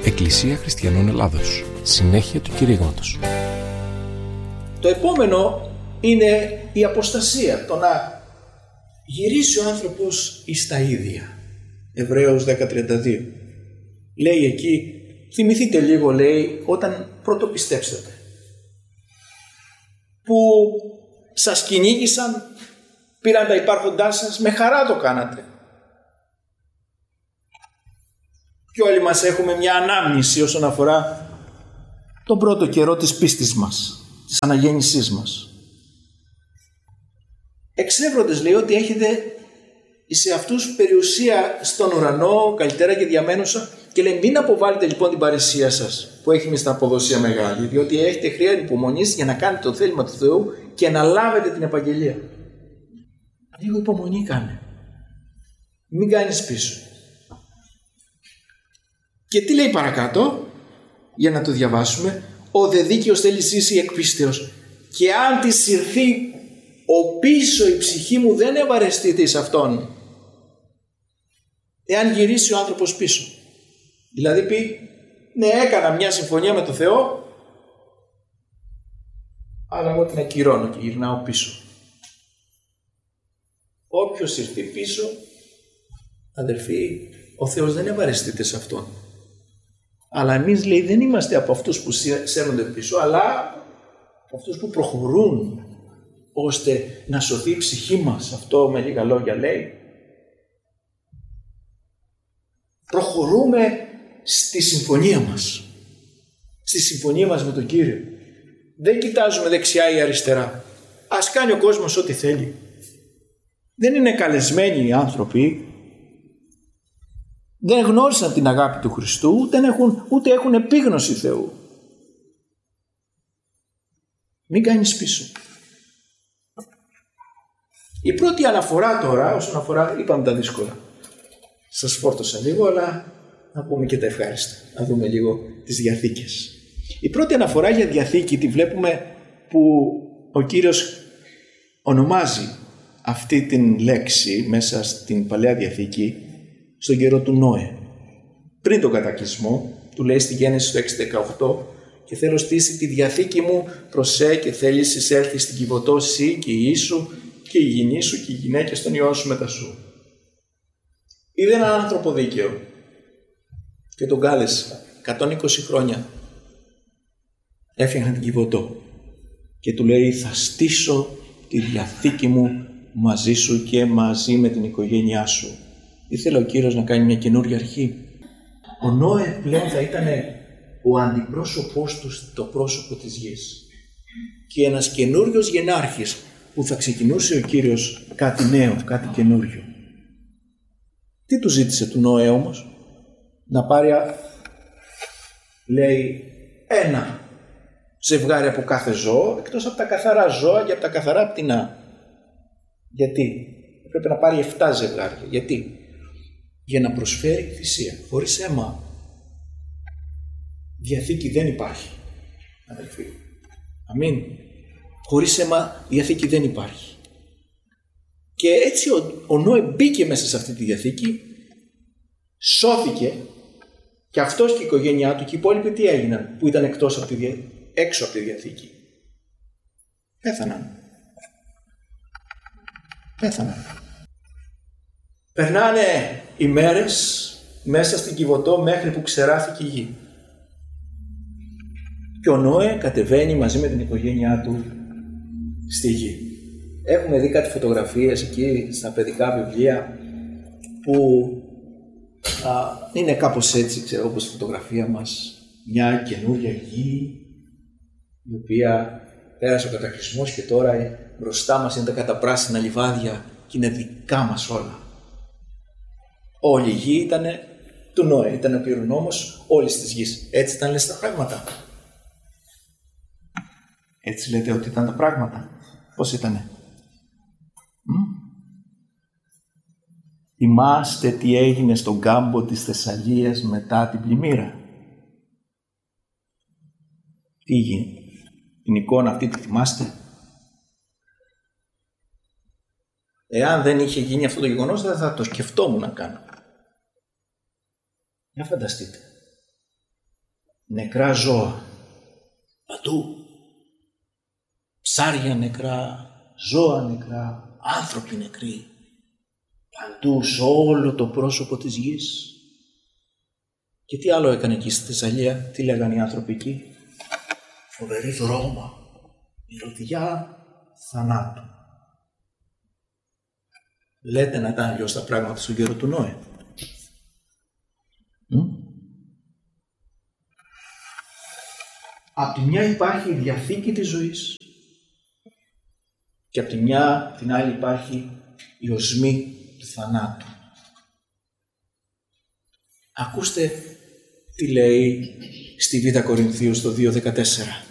Εκκλησία Χριστιανών Ελλάδος. Συνέχεια του κηρύγματος. Το επόμενο είναι η αποστασία, το να γυρίσει ο άνθρωπος εις τα ίδια. Εβραίος 10:32. Λέει εκεί, θυμηθείτε λίγο, λέει, όταν πρώτο πιστέψατε, που σας κυνήγησαν, πήραν τα υπάρχοντά σας, με χαρά το κάνατε. Και όλοι μας έχουμε μια ανάμνηση όσον αφορά τον πρώτο καιρό της πίστης μας, της αναγέννησής μας. Εξεύροντες, λέει, ότι έχετε σε αυτούς περιουσία στον ουρανό, καλυτέρα και διαμένουσα, και λέει μην αποβάλλετε λοιπόν την παρησία σας που έχει μισθαποδοσία μεγάλη, διότι έχετε χρειά υπομονής για να κάνετε το θέλημα του Θεού και να λάβετε την επαγγελία. Λίγο υπομονή κάνε. Μην κάνεις πίσω. Και τι λέει παρακάτω, για να το διαβάσουμε, ο δε δίκαιος θέλει ζήσει εκ πίστεως, και αν τη συρθεί ο πίσω η ψυχή μου δεν ευαρεστείται εις αυτόν. Εάν γυρίσει ο άνθρωπος πίσω, δηλαδή πει ναι, έκανα μια συμφωνία με τον Θεό, αλλά εγώ την ακυρώνω και γυρνάω πίσω. Όποιος ήρθε πίσω, αδερφοί, ο Θεός δεν ευαρεστείται σε αυτόν. Αλλά εμείς, λέει, δεν είμαστε από αυτούς που σέρνονται πίσω, αλλά από αυτούς που προχωρούν ώστε να σωθεί η ψυχή μας. Αυτό με λίγα λόγια λέει. Προχωρούμε στη συμφωνία μας. Στη συμφωνία μας με τον Κύριο. Δεν κοιτάζουμε δεξιά ή αριστερά. Ας κάνει ο κόσμος ό,τι θέλει. Δεν είναι καλεσμένοι οι άνθρωποι. Δεν γνώρισαν την αγάπη του Χριστού, ούτε έχουν επίγνωση Θεού. Μην κάνεις πίσω. Η πρώτη αναφορά τώρα, όσον αφορά, είπαμε τα δύσκολα. Σας φόρτωσα λίγο, αλλά να πούμε και τα ευχάριστα. Να δούμε λίγο τις διαθήκες. Η πρώτη αναφορά για διαθήκη τη βλέπουμε που ο Κύριος ονομάζει αυτή την λέξη μέσα στην Παλαιά Διαθήκη στον καιρό του Νόε. Πριν τον κατακλυσμό, του λέει στη Γένεση του 6:18, και θέλω στήσει τη διαθήκη μου προσέ και θέλεις εισέλθει στην Κιβωτό σύ και η Ιησού και η γυνή σου και οι γυναίκες των ιών σου μετά σου. Είδε έναν άνθρωπο δίκαιο και τον κάλεσε 120 χρόνια. Έφτιαχνε την Κιβωτό και του λέει θα στήσω τη διαθήκη μου μαζί σου και μαζί με την οικογένειά σου. Ήθελε ο Κύριος να κάνει μια καινούργια αρχή. Ο Νόε πλέον θα ήταν ο αντιπρόσωπός του στο πρόσωπο της γης. Και ένας καινούριος γενάρχης που θα ξεκινούσε ο Κύριος κάτι νέο, κάτι καινούριο. Τι του ζήτησε του Νόε όμως? Να πάρει, λέει, ένα ζευγάρι από κάθε ζώο, εκτός από τα καθαρά ζώα και από τα καθαρά πτηνά. Γιατί? Πρέπει να πάρει 7 ζευγάρια. Γιατί? Για να προσφέρει θυσία. Χωρίς αίμα διαθήκη δεν υπάρχει, αδελφοί. Αμήν. Χωρίς αίμα διαθήκη δεν υπάρχει. Και έτσι ο Νόε μπήκε μέσα σε αυτή τη διαθήκη, σώθηκε, και αυτός και η οικογένειά του και οι υπόλοιποι τι έγιναν που ήταν έξω από τη διαθήκη? Πέθαναν. Περνάνε οι μέρες μέσα στην Κιβωτό μέχρι που ξεράθηκε η γη. Και ο Νόε κατεβαίνει μαζί με την οικογένειά του στη γη. Έχουμε δει κάτι φωτογραφίες εκεί στα παιδικά βιβλία που είναι κάπως έτσι, ξέρω, όπως η φωτογραφία μας. Μια καινούργια γη η οποία πέρασε ο κατακλυσμός και τώρα μπροστά μας είναι τα καταπράσινα λιβάδια και είναι δικά μας όλα. Όλη η γη ήταν του Νόε, ήταν ο κληρονόμος όλης της γης. Έτσι ήταν, λες, τα πράγματα? Έτσι λέτε ότι ήταν τα πράγματα? Πώς ήτανε? Θυμάστε τι έγινε στον κάμπο της Θεσσαλίας μετά την πλημμύρα? Τι έγινε? Την εικόνα αυτή τη θυμάστε? Εάν δεν είχε γίνει αυτό το γεγονός, δεν θα το σκεφτόμουν να κάνω. Για φανταστείτε. νεκρά ζώα. Παντού. Ψάρια νεκρά, ζώα νεκρά, άνθρωποι νεκροί. Παντού, σε όλο το πρόσωπο της γης. Και τι άλλο έκανε εκεί στη Θεσσαλία, τι λέγανε οι άνθρωποι εκεί? Φοβερή δρόμα, μυρωδιά θανάτου. Λέτε να ήταν αλλιώς τα πράγματα στον καιρό του Νόε. Απ' τη μια υπάρχει η διαθήκη της ζωής και απ' την άλλη υπάρχει η οσμή του θανάτου. Ακούστε τι λέει στη Β' Κορινθίους το 2:14.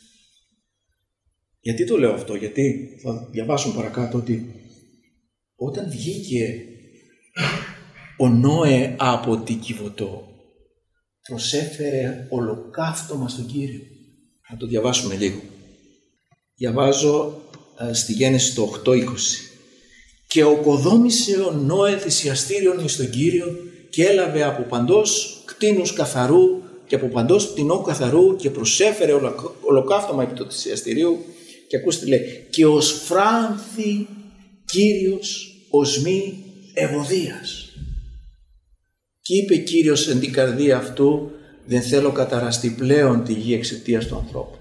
Γιατί το λέω αυτό? Γιατί θα διαβάσουμε παρακάτω ότι όταν βγήκε ο Νόε από την Κιβωτό, προσέφερε ολοκαύτωμα στον Κύριο. Να το διαβάσουμε λίγο. Διαβάζω στη Γένεση το 8:20. Και οκοδόμησε ο Νόε θυσιαστήριον εις τον Κύριο και έλαβε από παντός κτήνους καθαρού και από παντός πτηνό καθαρού και προσέφερε ολοκαύτωμα επί του θυσιαστηρίου. Και ακούστε τι λέει, και ως φράνθη Κύριος οσμή ευωδίας. Και είπε Κύριος εν την καρδία αυτού, δεν θέλω καταραστεί πλέον τη γη εξαιτίας του ανθρώπου.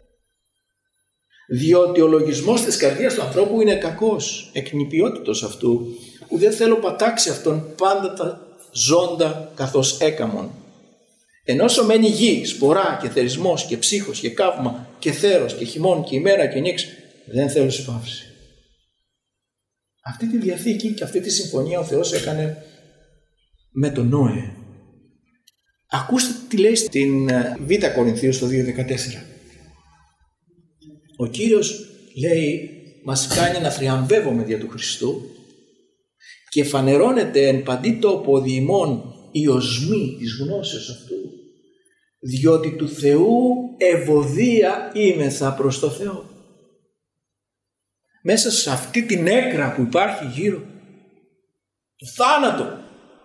Διότι ο λογισμός της καρδίας του ανθρώπου είναι κακός, εκνηπιότητος αυτού, που δεν θέλω πατάξει αυτόν πάντα τα ζώντα καθώς έκαμον. Ενώ μένει γη, σπορά και θερισμός και ψύχος και καύμα και θέρος και χειμών και ημέρα και νύξ, δεν θέλω συμπαύση. Αυτή τη διαθήκη και αυτή τη συμφωνία ο Θεός έκανε με τον Νόε. Ακούστε τι λέει στην Β' Κορινθίους το 2:14. Ο Κύριος λέει, μας κάνει να θριαμβεύουμε δια του Χριστού και φανερώνεται εν παντί τόπο δι' ημών η οσμή της γνώσεως αυτού, διότι του Θεού ευωδία είμεθα προς το Θεό. Μέσα σε αυτή την έκρα που υπάρχει γύρω, το θάνατο.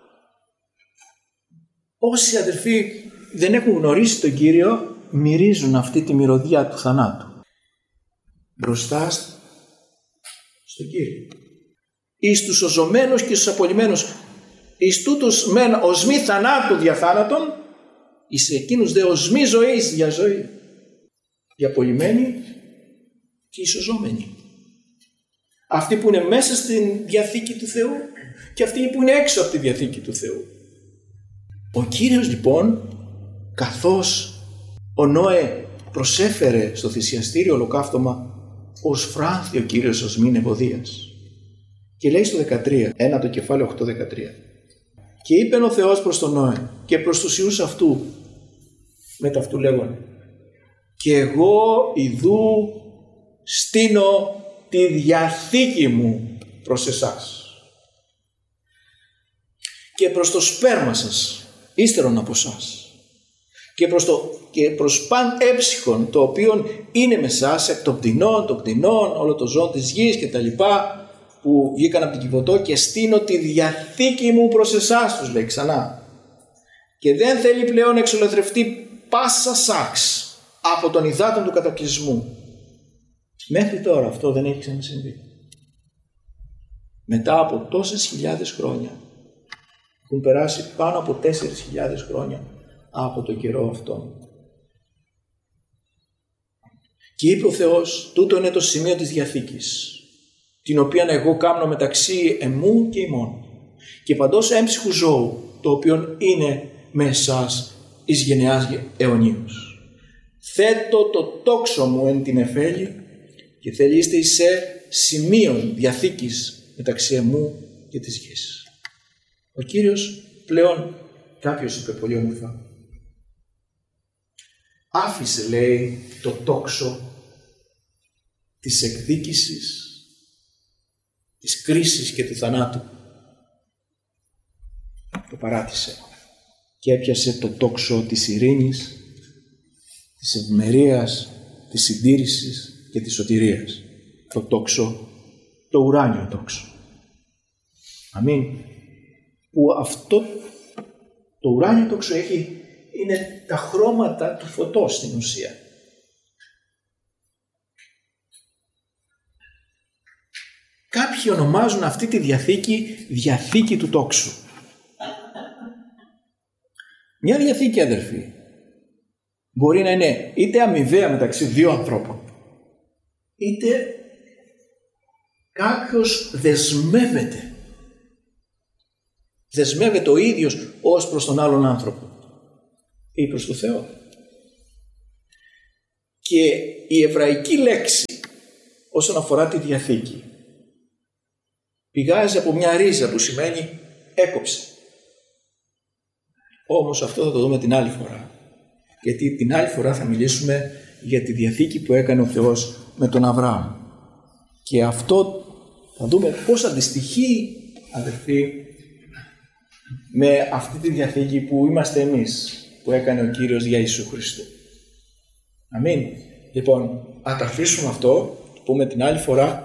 Όσοι αδελφοί δεν έχουν γνωρίσει τον Κύριο, μυρίζουν αυτή τη μυρωδιά του θανάτου. Μπροστά στον Κύριο. Εις τους οζωμένους και στους απολυμένους, εις τούτους μεν οσμή θανάτου δια θάνατον, εις εκείνους δε οσμή ζωής για ζωή. Οι απολυμένοι και οι σωζόμενοι. Αυτοί που είναι μέσα στην διαθήκη του Θεού και αυτοί που είναι έξω από τη διαθήκη του Θεού. Ο Κύριος λοιπόν, καθώς ο Νόε προσέφερε στο θυσιαστήριο ολοκαύτωμα, ως φράνθη ο Κύριος οσμήν ευωδίας. Και λέει στο 13, 1 το κεφάλαιο 8-13. Και είπεν ο Θεός προς τον Νόε και προς τους ιούς αυτού, μετά αυτού λέγον, και εγώ ιδού στείνω τη διαθήκη μου προς εσάς και προς το σπέρμα σας ύστερον από εσάς και προς παν έψυχον το οποίο είναι με εσάς εκ των κτηνών, όλο το ζώο της γης και τα λοιπά που βγήκαν από την Κιβωτό, και στείνω τη διαθήκη μου προς εσάς, τους λέει ξανά, και δεν θέλει πλέον εξολοθρευτεί πάσα σάξ από τον υδάτων του κατακλυσμού. Μέχρι τώρα αυτό δεν έχει ξανασυμβεί. Μετά από τόσες χιλιάδες χρόνια, έχουν περάσει πάνω από 4.000 χρόνια από τον καιρό αυτόν. Και είπε ο Θεός, τούτο είναι το σημείο της διαθήκης, την οποία εγώ κάμνω μεταξύ εμού και ημών και παντός έμψυχου ζώου, το οποίο είναι με εσάς εις γενεάς αιωνίους. Θέτω το τόξο μου εν την εφέλη και θελήστε σε σημείων διαθήκης μεταξύ εμού και της γης. Ο Κύριος πλέον, κάποιος είπε πολύ όμορφα, άφησε, λέει, το τόξο της εκδίκησης, της κρίσης και του θανάτου. Το παράτησε και έπιασε το τόξο της ειρήνης, της ευημερίας, της συντήρησης και της σωτηρίας. Το τόξο, το ουράνιο τόξο. Αμήν. Που αυτό το ουράνιο τόξο είναι τα χρώματα του φωτός στην ουσία. Κάποιοι ονομάζουν αυτή τη διαθήκη διαθήκη του τόξου. Μια διαθήκη, αδερφοί, μπορεί να είναι είτε αμοιβαία μεταξύ δύο ανθρώπων, είτε κάποιος δεσμεύεται ο ίδιος ως προς τον άλλον άνθρωπο ή προς τον Θεό. Και η εβραϊκή λέξη όσον αφορά τη διαθήκη πηγάζει από μια ρίζα που σημαίνει έκοψε. Όμως αυτό θα το δούμε την άλλη φορά, γιατί την άλλη φορά θα μιλήσουμε για τη διαθήκη που έκανε ο Θεός με τον Αβραάμ. Και αυτό θα δούμε πώς αντιστοιχεί, αδερφοί, με αυτή τη διαθήκη που είμαστε εμείς, που έκανε ο Κύριος για Ιησού Χριστού. Αμήν. Λοιπόν, ας τα αφήσουμε αυτό, το πούμε την άλλη φορά,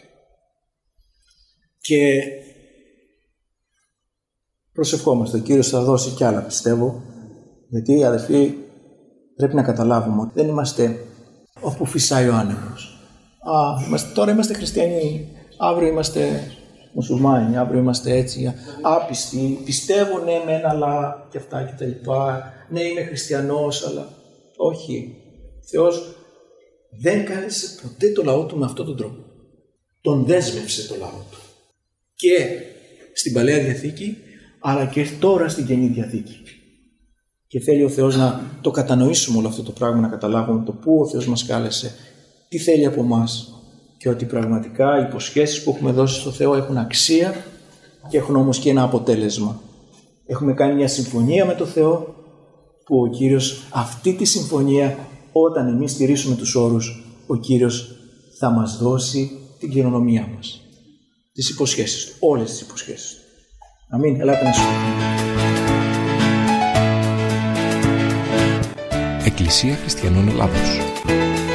και προσευχόμαστε. Ο Κύριος θα δώσει κι άλλα, πιστεύω, γιατί, αδερφοί, πρέπει να καταλάβουμε ότι δεν είμαστε όπου φυσάει ο άνεμος. Τώρα είμαστε χριστιανοί, αύριο είμαστε μουσουλμάνοι, αύριο είμαστε έτσι, άπιστοι, πιστεύω ναι μεν, αλλά και αυτά και τα λοιπά, ναι είμαι χριστιανός, αλλά όχι. Ο Θεός δεν κάλεσε ποτέ το λαό του με αυτόν τον τρόπο. Τον δέσμευσε το λαό του. Και στην Παλαιά Διαθήκη, αλλά και τώρα στην Καινή Διαθήκη. Και θέλει ο Θεός να το κατανοήσουμε όλο αυτό το πράγμα, να καταλάβουμε το πού ο Θεός μας κάλεσε, τι θέλει από μας, και ότι πραγματικά οι υποσχέσεις που έχουμε δώσει στο Θεό έχουν αξία και έχουν όμως και ένα αποτέλεσμα. Έχουμε κάνει μια συμφωνία με το Θεό, που ο Κύριος αυτή τη συμφωνία, όταν εμείς στηρίσουμε τους όρους, ο Κύριος θα μας δώσει την κληρονομιά μας. Τις υποσχέσεις του, όλες τις υποσχέσεις του. Αμήν. Ελάτε να συγχωρούμε. Εκκλησία Χριστιανών Ελλάδος.